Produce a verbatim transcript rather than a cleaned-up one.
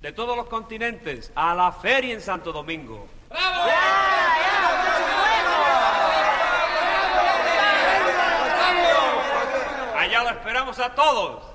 de todos los continentes a la feria en Santo Domingo. ¡Bravo! Allá lo esperamos a todos.